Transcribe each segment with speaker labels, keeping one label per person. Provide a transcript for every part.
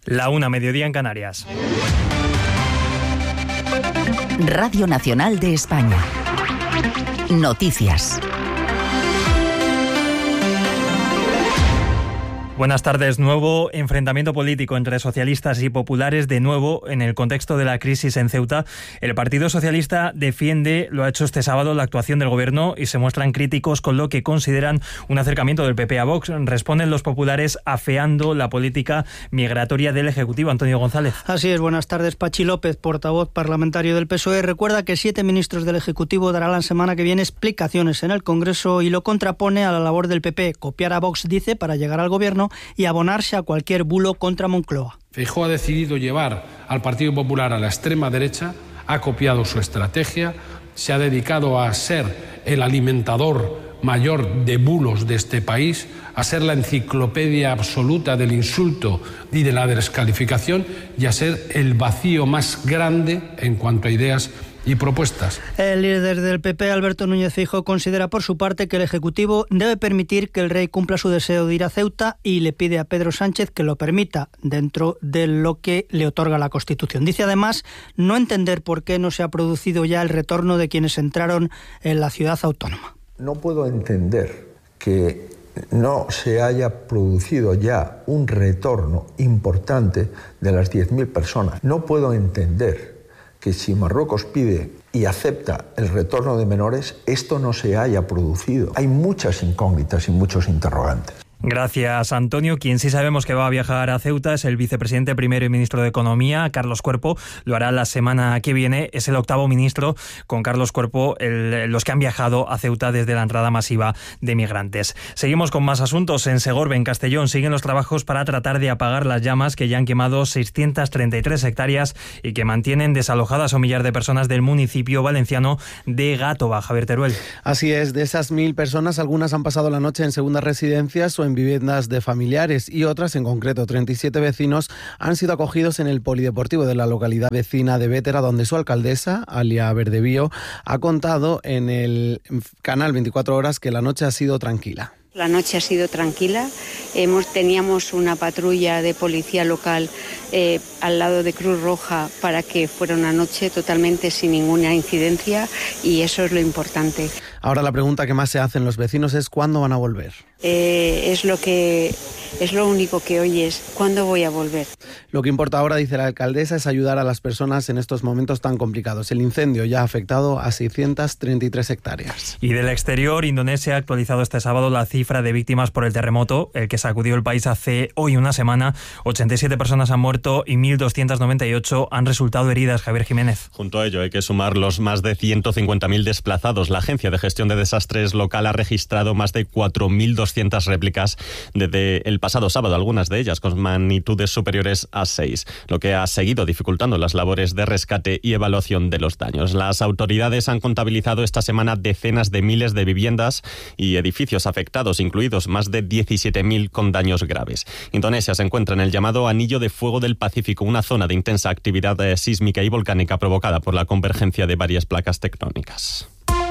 Speaker 1: 1:00, mediodía en Canarias.
Speaker 2: Radio Nacional de España. Noticias.
Speaker 1: Buenas tardes. Nuevo enfrentamiento político entre socialistas y populares, de nuevo en el contexto de la crisis en Ceuta. El Partido Socialista defiende, lo ha hecho este sábado, la actuación del Gobierno y se muestran críticos con lo que consideran un acercamiento del PP a Vox. Responden los populares afeando la política migratoria del Ejecutivo. Antonio González.
Speaker 3: Así es. Buenas tardes. Pachi López, portavoz parlamentario del PSOE, recuerda que 7 ministros del Ejecutivo darán la semana que viene explicaciones en el Congreso y lo contrapone a la labor del PP, copiar a Vox, dice, para llegar al Gobierno y abonarse a cualquier bulo contra Moncloa.
Speaker 4: Feijóo ha decidido llevar al Partido Popular a la extrema derecha, ha copiado su estrategia, se ha dedicado a ser el alimentador mayor de bulos de este país, a ser la enciclopedia absoluta del insulto y de la descalificación y a ser el vacío más grande en cuanto a ideas y propuestas.
Speaker 3: El líder del PP, Alberto Núñez Feijóo, considera por su parte que el Ejecutivo debe permitir que el rey cumpla su deseo de ir a Ceuta y le pide a Pedro Sánchez que lo permita dentro de lo que le otorga la Constitución. Dice además no entender por qué no se ha producido ya el retorno de quienes entraron en la ciudad autónoma.
Speaker 5: No puedo entender que no se haya producido ya un retorno importante de las 10.000 personas. No puedo entender que si Marruecos pide y acepta el retorno de menores, esto no se haya producido. Hay muchas incógnitas y muchos interrogantes.
Speaker 1: Gracias, Antonio. Quien sí sabemos que va a viajar a Ceuta es el vicepresidente primero y ministro de Economía, Carlos Cuerpo. Lo hará la semana que viene. Es el 8º ministro con Carlos Cuerpo, los que han viajado a Ceuta desde la entrada masiva de migrantes. Seguimos con más asuntos. En Segorbe, en Castellón, siguen los trabajos para tratar de apagar las llamas que ya han quemado 633 hectáreas y que mantienen desalojadas a un millar de personas del municipio valenciano de Gátova. Javier Teruel.
Speaker 6: Así es. De esas 1.000 personas, algunas han pasado la noche en segundas residencias o en viviendas de familiares y otras, en concreto 37 vecinos, han sido acogidos en el polideportivo de la localidad vecina de Bétera, donde su alcaldesa, Alia Verdebío, ha contado en el canal 24 Horas que la noche ha sido tranquila.
Speaker 7: La noche ha sido tranquila. Teníamos una patrulla de policía local al lado de Cruz Roja para que fuera una noche totalmente sin ninguna incidencia y eso es lo importante.
Speaker 6: Ahora la pregunta que más se hacen los vecinos es ¿cuándo van a volver?
Speaker 7: Es lo único que oyes. ¿Cuándo voy a volver?
Speaker 6: Lo que importa ahora, dice la alcaldesa, es ayudar a las personas en estos momentos tan complicados. El incendio ya ha afectado a 633 hectáreas.
Speaker 1: Y del exterior, Indonesia ha actualizado este sábado la cifra de víctimas por el terremoto, el que sacudió el país hace hoy una semana. 87 personas han muerto y 1.298 han resultado heridas. Javier Jiménez.
Speaker 8: Junto a ello hay que sumar los más de 150.000 desplazados. La Agencia de Gestión de Desastres local ha registrado más de 4.200 réplicas desde el pasado sábado, algunas de ellas con magnitudes superiores a 6, lo que ha seguido dificultando las labores de rescate y evaluación de los daños. Las autoridades han contabilizado esta semana decenas de miles de viviendas y edificios afectados, incluidos más de 17.000 con daños graves. Indonesia se encuentra en el llamado Anillo de Fuego del Pacífico, una zona de intensa actividad sísmica y volcánica provocada por la convergencia de varias placas tectónicas.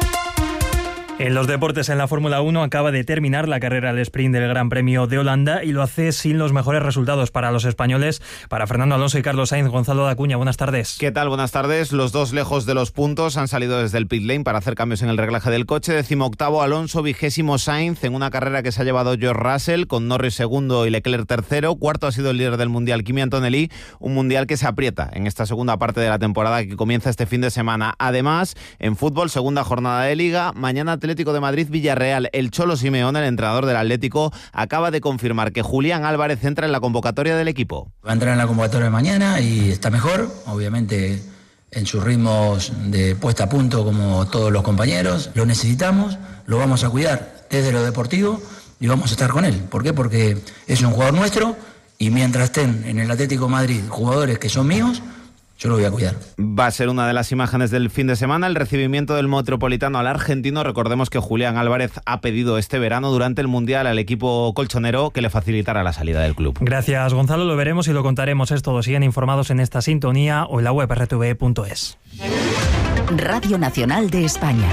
Speaker 1: En los deportes, en la Fórmula 1 acaba de terminar la carrera al sprint del Gran Premio de Holanda y lo hace sin los mejores resultados para los españoles, para Fernando Alonso y Carlos Sainz. Gonzalo Dacuña, buenas tardes.
Speaker 9: ¿Qué tal? Buenas tardes. Los dos lejos de los puntos, han salido desde el pit lane para hacer cambios en el reglaje del coche. 18º Alonso, 20º Sainz, en una carrera que se ha llevado George Russell, con Norris segundo y Leclerc tercero. Cuarto ha sido el líder del Mundial, Kimi Antonelli, un Mundial que se aprieta en esta segunda parte de la temporada que comienza este fin de semana. Además, en fútbol, segunda jornada de Liga, mañana Atlético de Madrid, Villarreal. El Cholo Simeone, el entrenador del Atlético, acaba de confirmar que Julián Álvarez entra en la convocatoria del equipo.
Speaker 10: Va a entrar en la convocatoria de mañana y está mejor, obviamente en sus ritmos de puesta a punto como todos los compañeros. Lo necesitamos, lo vamos a cuidar desde lo deportivo y vamos a estar con él. ¿Por qué? Porque es un jugador nuestro y mientras estén en el Atlético de Madrid jugadores que son míos, yo lo voy a cuidar.
Speaker 9: Va a ser una de las imágenes del fin de semana, el recibimiento del Metropolitano al argentino. Recordemos que Julián Álvarez ha pedido este verano durante el Mundial al equipo colchonero que le facilitara la salida del club.
Speaker 1: Gracias, Gonzalo. Lo veremos y lo contaremos. Es todo. Siguen informados en esta sintonía o en la web rtve.es.
Speaker 2: Radio Nacional de España.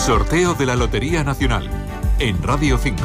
Speaker 11: Sorteo de la Lotería Nacional en Radio 5.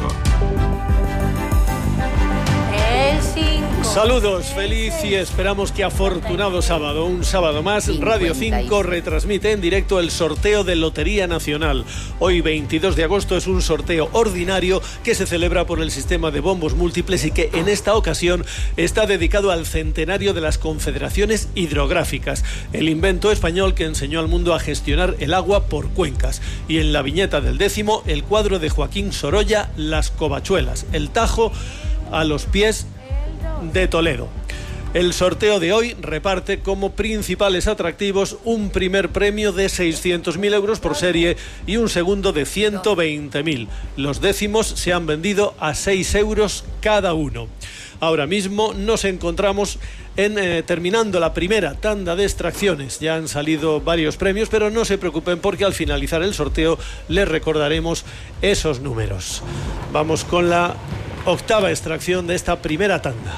Speaker 12: Saludos, feliz y esperamos que afortunado sábado. Un sábado más, Radio 5 retransmite en directo el sorteo de Lotería Nacional. Hoy, 22 de agosto, es un sorteo ordinario que se celebra por el sistema de bombos múltiples y que en esta ocasión está dedicado al centenario de las confederaciones hidrográficas, el invento español que enseñó al mundo a gestionar el agua por cuencas. Y en la viñeta del 10º, el cuadro de Joaquín Sorolla, Las Covachuelas, el Tajo a los pies de Toledo. El sorteo de hoy reparte como principales atractivos un primer premio de 600.000 euros por serie y un segundo de 120.000. Los décimos se han vendido a 6 euros cada uno. Ahora mismo nos encontramos terminando la primera tanda de extracciones. Ya han salido varios premios, pero no se preocupen porque al finalizar el sorteo les recordaremos esos números. Vamos con la octava extracción de esta primera tanda.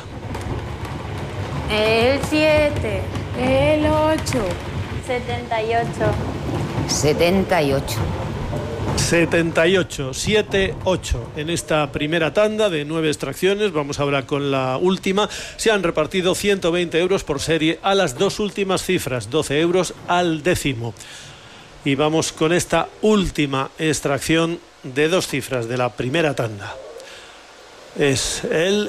Speaker 13: El 7, el 8, 78.
Speaker 2: 78.
Speaker 12: 78, 7, 8. En esta primera tanda de 9 extracciones, vamos ahora con la última, se han repartido 120 euros por serie a las dos últimas cifras, 12 euros al décimo. Y vamos con esta última extracción de 2 cifras de la primera tanda. Es el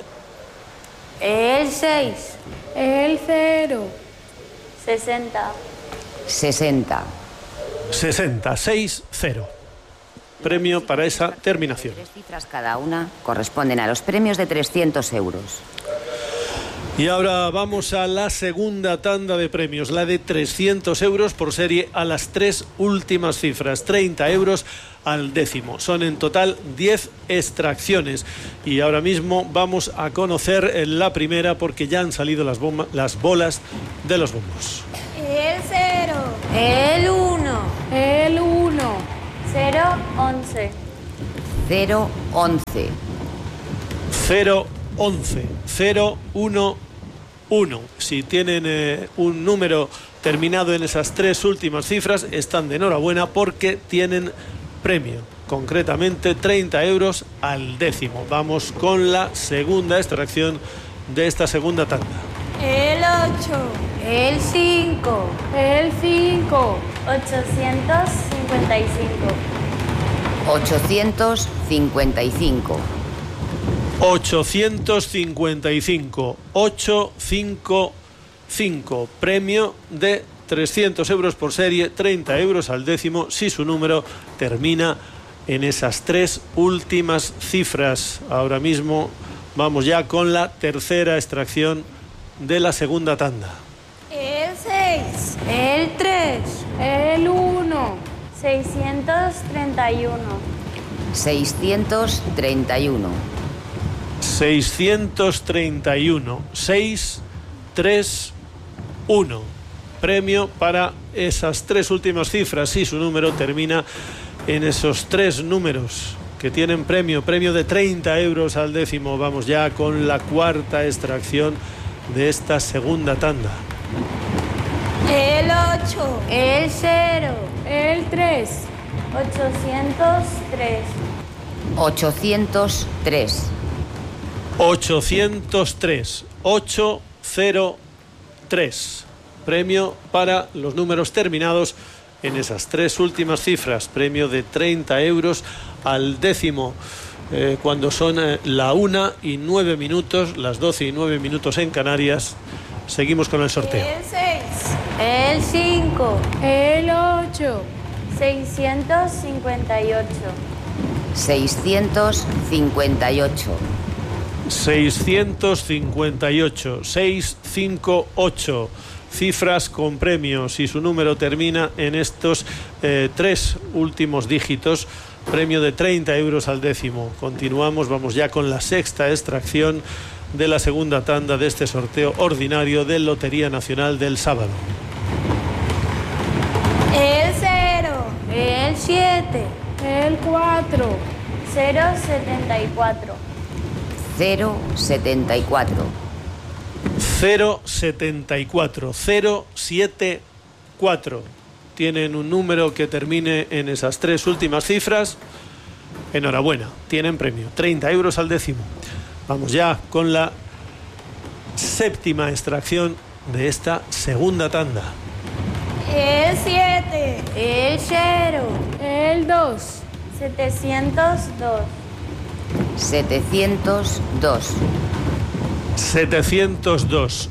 Speaker 13: 6, el 0, 60.
Speaker 2: 60.
Speaker 12: 60, 6, 0. Premio para esa terminación.
Speaker 2: 3 cifras cada una corresponden a los premios de 300 euros.
Speaker 12: Y ahora vamos a la segunda tanda de premios, la de 300 euros por serie a las 3 últimas cifras, 30 euros al décimo. Son en total 10 extracciones y ahora mismo vamos a conocer la primera porque ya han salido las bolas de los bombos.
Speaker 13: El 0, el 1, el 1, 0, 11.
Speaker 2: 0, 11.
Speaker 12: 0, 11, 0, 1, 1. Si tienen un número terminado en esas 3 últimas cifras, están de enhorabuena porque tienen premio, concretamente 30 euros al décimo. Vamos con la segunda extracción de esta segunda tanda.
Speaker 13: El 8, el 5, el 5, 855.
Speaker 2: 855.
Speaker 12: 855, 855, premio de 300 euros por serie, 30 euros al décimo si su número termina en esas 3 últimas cifras. Ahora mismo vamos ya con la tercera extracción de la segunda tanda.
Speaker 13: El 6, el 3, el 1, 631.
Speaker 2: 631.
Speaker 12: 631, 6, 3, 1. Premio para esas 3 últimas cifras si su número termina en esos 3 números que tienen premio de 30 euros al décimo. Vamos ya con la cuarta extracción de esta segunda tanda.
Speaker 13: El 8, el 0, el 3, 803.
Speaker 2: 803.
Speaker 12: 803, 803. Premio para los números terminados en esas 3 últimas cifras. Premio de 30 euros al décimo. Cuando son la 1:09 minutos, las 12:09 en Canarias. Seguimos con el sorteo.
Speaker 13: El 6, el 5, el 8, 658.
Speaker 2: 658.
Speaker 12: 658, 658. Cifras con premios y su número termina en estos 3 últimos dígitos. Premio de 30 euros al décimo. Continuamos, vamos ya con la sexta extracción de la segunda tanda de este sorteo ordinario de Lotería Nacional del sábado.
Speaker 13: El 0, el 7, el 4, 074.
Speaker 2: 074.
Speaker 12: 074, 074. tienen un número que termine en esas 3 últimas cifras, enhorabuena, tienen premio, 30 euros al décimo. Vamos ya con la séptima extracción de esta segunda tanda.
Speaker 13: El 7.
Speaker 14: El 0.
Speaker 13: El 2.
Speaker 14: 702.
Speaker 2: 702.
Speaker 12: 702.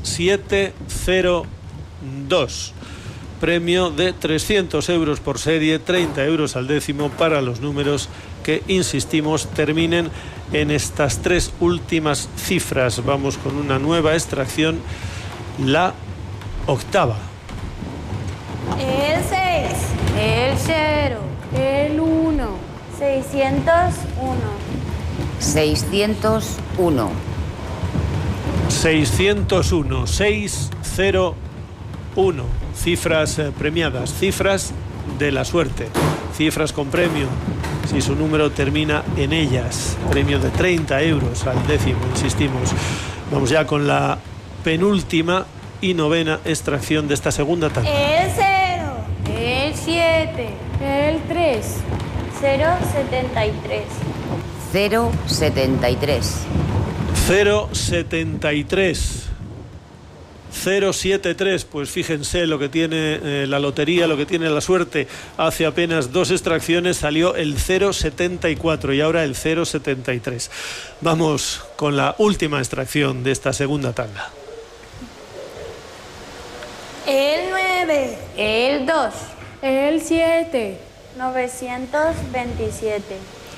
Speaker 12: 702. Premio de 300 euros por serie, 30 euros al décimo para los números que, insistimos, terminen en estas 3 últimas cifras. Vamos con una nueva extracción, la octava.
Speaker 13: El 6.
Speaker 14: El 0.
Speaker 13: El 1.
Speaker 14: 601.
Speaker 2: 601.
Speaker 12: 601. 601. Cifras premiadas, cifras de la suerte, cifras con premio, si su número termina en ellas. Premio de 30 euros al décimo, insistimos. Vamos ya con la penúltima y novena extracción de esta segunda tanda.
Speaker 13: El 0.
Speaker 14: El 7.
Speaker 13: El 3.
Speaker 14: 073.
Speaker 2: 073.
Speaker 12: 073. 073, pues fíjense lo que tiene la lotería, lo que tiene la suerte. Hace apenas 2 extracciones salió el 074 y ahora el 073. Vamos con la última extracción de esta segunda tanda.
Speaker 13: El 9.
Speaker 14: El 2.
Speaker 13: El 7.
Speaker 14: 927.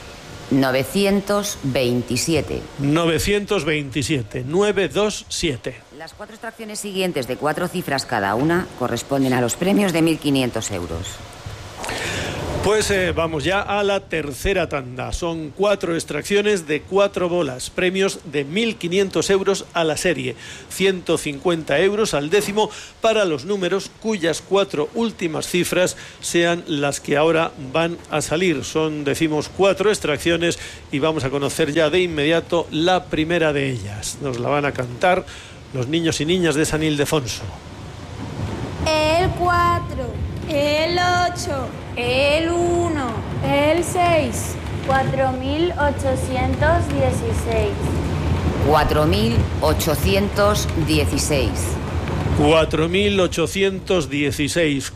Speaker 2: 927.
Speaker 12: 927. 927.
Speaker 2: Las 4 extracciones siguientes de 4 cifras cada una corresponden a los premios de 1.500 euros.
Speaker 12: Pues vamos ya a la tercera tanda. Son 4 extracciones de 4 bolas. Premios de 1.500 euros a la serie. 150 euros al décimo para los números cuyas 4 últimas cifras sean las que ahora van a salir. Son, decimos, 4 extracciones y vamos a conocer ya de inmediato la primera de ellas. Nos la van a cantar los niños y niñas de San Ildefonso.
Speaker 13: El 4. El 8.
Speaker 14: El 1.
Speaker 13: El 6.
Speaker 14: 4816.
Speaker 2: 4816.
Speaker 12: 4816.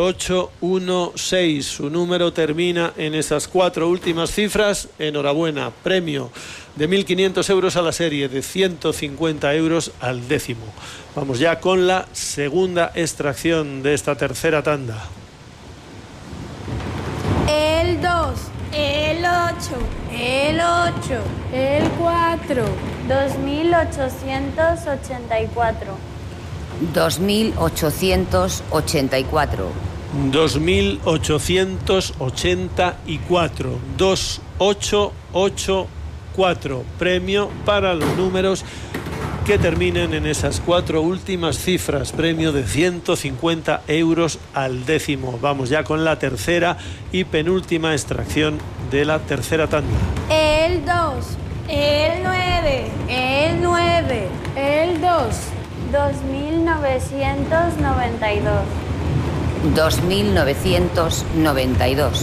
Speaker 12: 4816. Su número termina en esas 4 últimas cifras. Enhorabuena. Premio de 1.500 euros a la serie, de 150 euros al décimo. Vamos ya con la segunda extracción de esta tercera tanda.
Speaker 13: El 2. El 8.
Speaker 14: El 8.
Speaker 13: El 4.
Speaker 14: 2884.
Speaker 2: 2884.
Speaker 12: 2884. 2884. Premio para los números que terminen en esas 4 últimas cifras. Premio de 150 euros al décimo. Vamos ya con la tercera y penúltima extracción de la tercera tanda.
Speaker 13: El 2. El 9.
Speaker 14: El 9.
Speaker 13: El 2.
Speaker 14: 2992.
Speaker 2: 2992.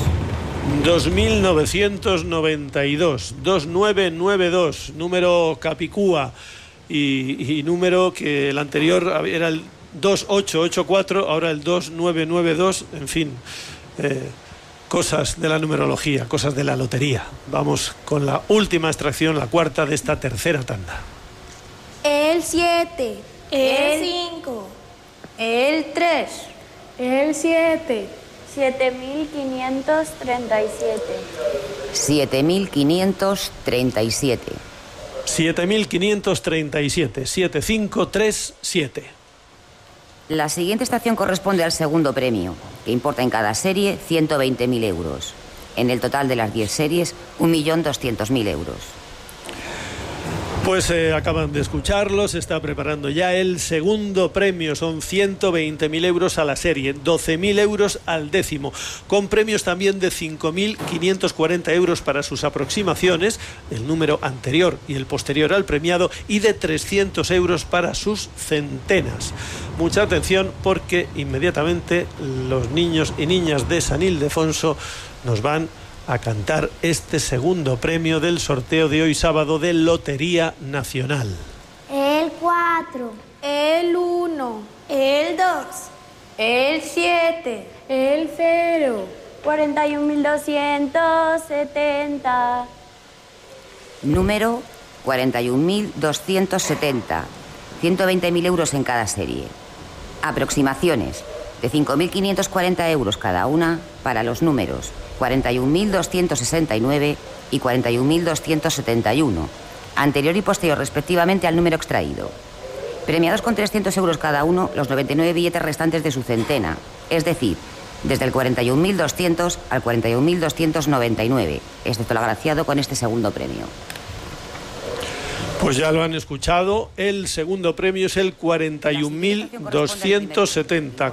Speaker 12: 2992. 2992. Número capicúa. Y número que el anterior era el 2884, ahora el 2992, en fin, cosas de la numerología, cosas de la lotería. Vamos con la última extracción, la cuarta de esta tercera tanda.
Speaker 13: El 7. El 5.
Speaker 14: El 3.
Speaker 13: El 7.
Speaker 14: 7537.
Speaker 2: 7537.
Speaker 12: 7537. 7537.
Speaker 2: La siguiente estación corresponde al segundo premio, que importa en cada serie 120.000 euros. En el total de las 10 series, 1.200.000 euros.
Speaker 12: Pues acaban de escucharlo, se está preparando ya el segundo premio, son 120.000 euros a la serie, 12.000 euros al décimo, con premios también de 5.540 euros para sus aproximaciones, el número anterior y el posterior al premiado, y de 300 euros para sus centenas. Mucha atención, porque inmediatamente los niños y niñas de San Ildefonso nos van a cantar este segundo premio del sorteo de hoy sábado de Lotería Nacional.
Speaker 14: El 4, el 1, el 2, el 7, el 0, 41.270.
Speaker 2: Número 41.270. 120.000 euros en cada serie. Aproximaciones de 5.540 euros cada una para los números 41.269 y 41.271, anterior y posterior respectivamente al número extraído. Premiados con 300 euros cada uno los 99 billetes restantes de su centena, es decir, desde el 41.200 al 41.299, excepto el agraciado con este segundo premio.
Speaker 12: Pues ya lo han escuchado, el segundo premio es el 41.270,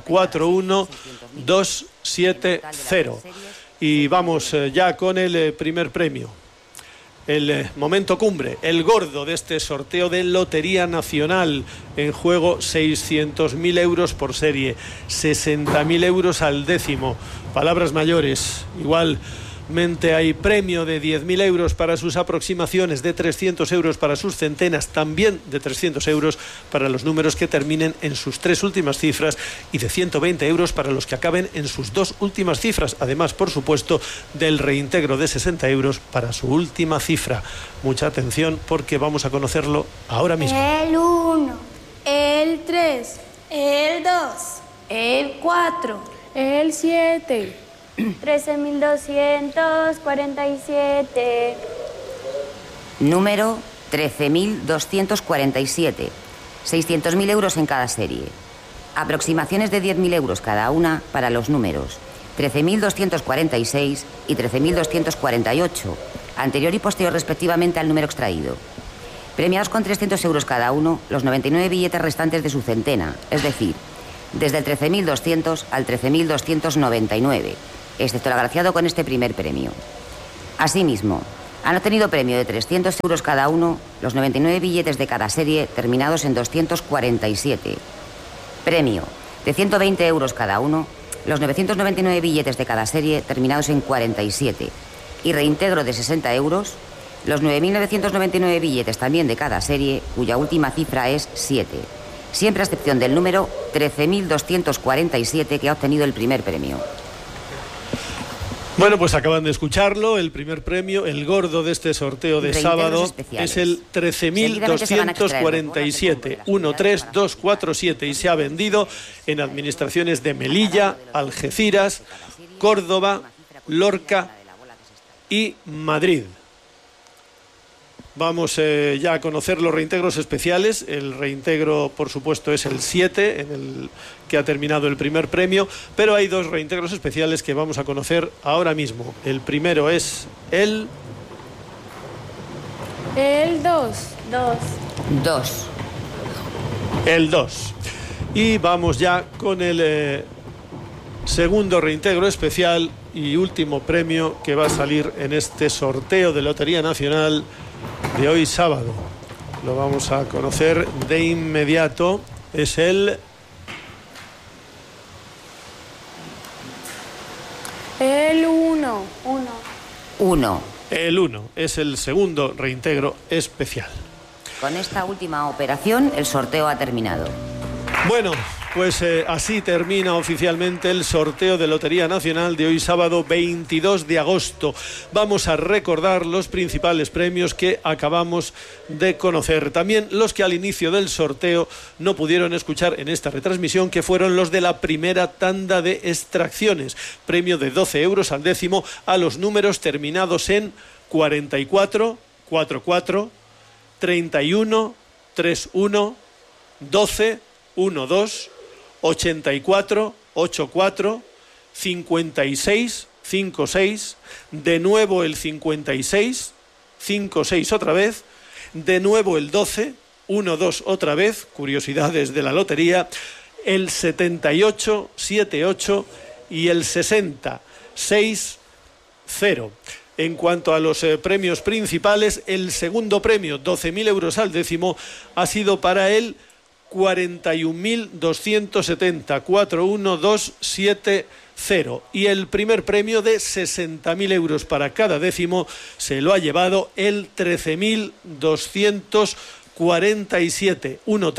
Speaker 12: 41270. Y vamos ya con el primer premio, el momento cumbre, el gordo de este sorteo de Lotería Nacional. En juego 600.000 euros por serie, 60.000 euros al décimo. Palabras mayores, igualmente hay premio de 10.000 euros para sus aproximaciones, de 300 euros para sus centenas, también de 300 euros para los números que terminen en sus 3 últimas cifras, y de 120 euros para los que acaben en sus 2 últimas cifras. Además, por supuesto, del reintegro de 60 euros para su última cifra. Mucha atención, porque vamos a conocerlo ahora mismo.
Speaker 14: El 1, el 3, el 2, el 4, el 7, 13.247.
Speaker 2: Número 13.247. 600.000 euros en cada serie. Aproximaciones de 10.000 euros cada una para los números 13.246 y 13.248, anterior y posterior respectivamente al número extraído. Premiados con 300 euros cada uno los 99 billetes restantes de su centena, es decir, desde el 13.200 al 13.299, excepto el agraciado con este primer premio. Asimismo, han obtenido premio de 300 euros cada uno los 99 billetes de cada serie terminados en 247. Premio de 120 euros cada uno los 999 billetes de cada serie terminados en 47. Y reintegro de 60 euros los 9.999 billetes también de cada serie, cuya última cifra es 7. Siempre a excepción del número 13.247 que ha obtenido el primer premio.
Speaker 12: Bueno, pues acaban de escucharlo, el primer premio, el gordo de este sorteo de sábado es el 13.247, 13247, y se ha vendido en administraciones de Melilla, Algeciras, Córdoba, Lorca y Madrid. Vamos ya a conocer los reintegros especiales. El reintegro, por supuesto, es el 7, en el que ha terminado el primer premio, pero hay 2 reintegros especiales que vamos a conocer ahora mismo. El primero es el
Speaker 14: 2.
Speaker 12: El 2. Y vamos ya con el segundo reintegro especial y último premio que va a salir en este sorteo de Lotería Nacional de hoy sábado. Lo vamos a conocer de inmediato. Es el
Speaker 14: 1.
Speaker 12: El 1 es el segundo reintegro especial.
Speaker 2: Con esta última operación el sorteo ha terminado.
Speaker 12: Bueno, pues así termina oficialmente el sorteo de Lotería Nacional de hoy sábado 22 de agosto. Vamos a recordar los principales premios que acabamos de conocer. También los que al inicio del sorteo no pudieron escuchar en esta retransmisión, que fueron los de la primera tanda de extracciones. Premio de 12 euros al décimo a los números terminados en 44, 44, 31, 31, 12, 12, 84, 84, 56, 56, de nuevo el 56, 56 otra vez, De nuevo el 12, 1-2 otra vez, curiosidades de la lotería, el 78, 7-8 y el 60, 6-0. En cuanto a los premios principales, el segundo premio, 12.000 euros al décimo, ha sido para el 41.270, 41270. Y el primer premio de 60.000 euros para cada décimo se lo ha llevado el 13.247,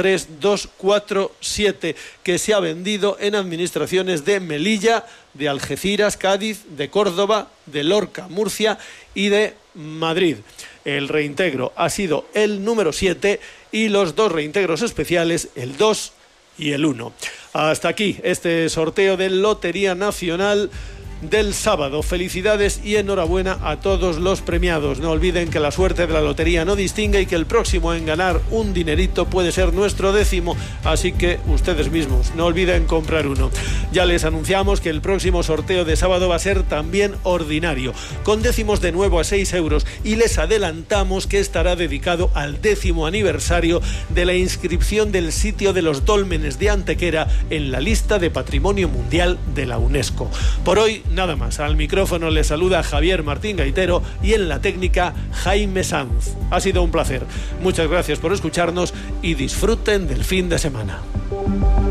Speaker 12: 13247, que se ha vendido en administraciones de Melilla, de Algeciras, Cádiz, de Córdoba, de Lorca, Murcia y de Madrid. El reintegro ha sido el número 7 y los dos reintegros especiales, el 2 y el 1. Hasta aquí este sorteo de Lotería Nacional del sábado. Felicidades y enhorabuena a todos los premiados. No olviden que la suerte de la lotería no distingue y que el próximo en ganar un dinerito puede ser nuestro décimo, así que ustedes mismos no olviden comprar uno. Ya les anunciamos que el próximo sorteo de sábado va a ser también ordinario, con décimos de nuevo a 6 euros, y les adelantamos que estará dedicado al 10º aniversario de la inscripción del sitio de los dólmenes de Antequera en la lista de Patrimonio Mundial de la UNESCO. Por hoy nada más. Al micrófono les saluda Javier Martín Gaitero y en la técnica Jaime Sanz. Ha sido un placer. Muchas gracias por escucharnos y disfruten del fin de semana.